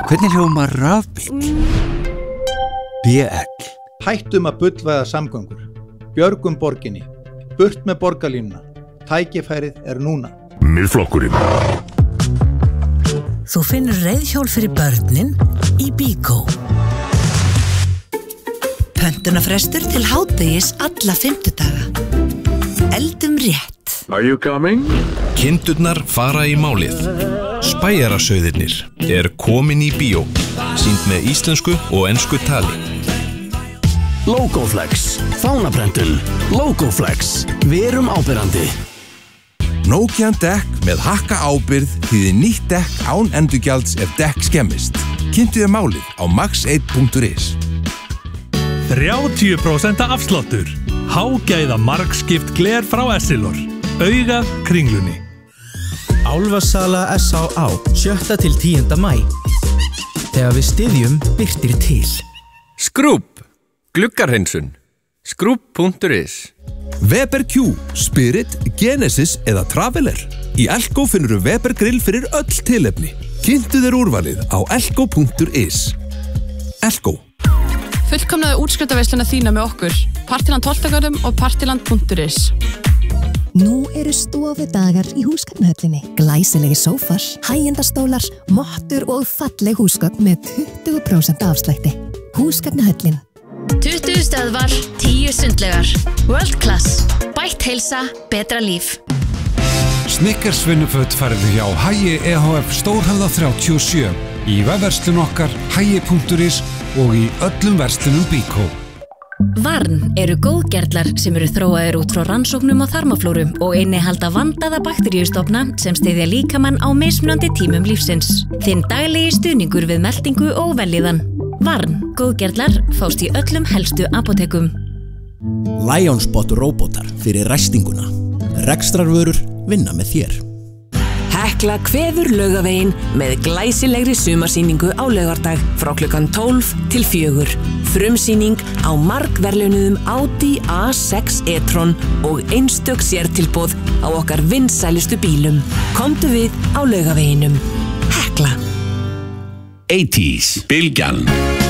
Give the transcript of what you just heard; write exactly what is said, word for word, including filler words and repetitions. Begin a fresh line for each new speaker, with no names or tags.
Hvernig hljómar rafbíll? B L.
Hættum að bullvæða samgöngur. Björgum borginni. Burt með borgarlínuna. Tækifærið er núna.
Miðflokkurinn.
Þú finnur reiðhjól fyrir börnin í Bíkó. Pöntunarfrestur til hádegis alla fimmtudaga. Eldum rétt.
Are you coming?
Kindurnar fara í málið. Spæjarasauðirnir er komin í bíó. Sýnd með íslensku og ensku tali.
Logoflex. Fánaprentun. Logoflex. Verum áberandi.
Nokian dekk með hakka ábyrgð þýðir nýtt dekk án endurgjalds ef dekk skemmist. Kynntu þér málið á max eitt punktur is.
þrjátíu prósent afsláttur. Hágæða margskipt gler frá Essilor. Auga Kringlunni.
Álfasala S á á sjötta til tíunda maí. Þegar við styðjum birtir til.
Skrúp. Gluggarhreinsun. Skrúp punktur is.
Weber Q, Spirit, Genesis eða Traveler. Í Elko finnur þú Weber grill fyrir öll tilefni. Kynntu þér úrvalið á elko punktur is. Elko.
Fullkomnaðu útskriftarveisluna þína með okkur. Partiland tólfta og partiland punktur is.
Nú eru stofudagar í húsgagnahöllinni. Glæsilegi sófar, hægjendastólar, mottur og falleg húsgögn með tuttugu prósent afslætti. Húsgagnahöllin.
tuttugu stöðvar, tíu sundlegar. World Class. Bætt heilsa, betra líf.
Snickers vinnuföt færðu hjá Hagi E H F Stórhöfða þrjátíu og sjö. Í vefverslun okkar hagi punktur is og í öllum verslunum Bíkó.
Varn eru góðgerlar sem eru þróaðir út frá rannsóknum á þarmaflóru og innihalda vandaða bakteríustofna sem styðja líkamann á mismunandi tímum lífsins. Þinn daglegi stuðningur við meltingu og vellíðan. Varn, góðgerlar fást í öllum helstu apótekum.
Lionspot róbótar fyrir ræstinguna. Rekstrarvörur vinna með þér.
Hekla kveður Laugaveginn með glæsilegri sumarsýningu á laugardag frá klukkan tólf til fjögur. Frumsýning á margverðlaunuðum Audi A sex e-tron og einstök sértilboð á okkar vinsælustu bílum. Komdu við á Laugaveginum. Hekla.
eighties, Bylgjan.